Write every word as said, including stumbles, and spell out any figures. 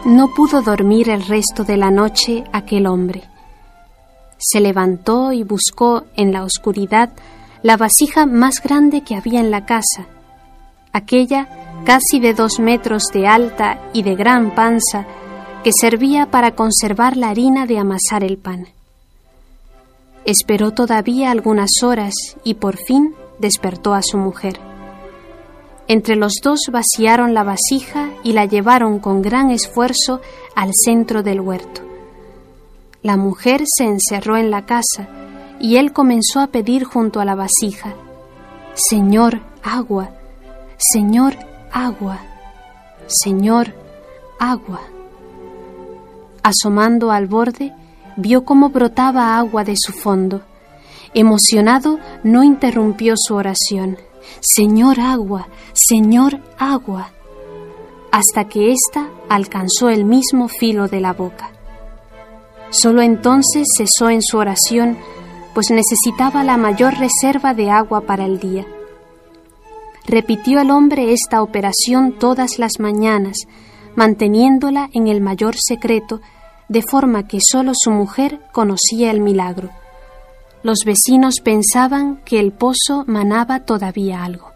No pudo dormir el resto de la noche aquel hombre. Se levantó y buscó en la oscuridad la vasija más grande que había en la casa, aquella casi de dos metros de alta y de gran panza que servía para conservar la harina de amasar el pan. Esperó todavía algunas horas y por fin despertó a su mujer. Entre los dos vaciaron la vasija y la llevaron con gran esfuerzo al centro del huerto. La mujer se encerró en la casa y él comenzó a pedir junto a la vasija: «Señor, agua, Señor, agua, Señor, agua». Asomando al borde, vio cómo brotaba agua de su fondo. Emocionado, no interrumpió su oración: «Señor, agua, Señor, agua», hasta que ésta alcanzó el mismo filo de la boca. Solo entonces cesó en su oración, pues necesitaba la mayor reserva de agua para el día. Repitió el hombre esta operación todas las mañanas, manteniéndola en el mayor secreto, de forma que solo su mujer conocía el milagro. Los vecinos pensaban que el pozo manaba todavía algo.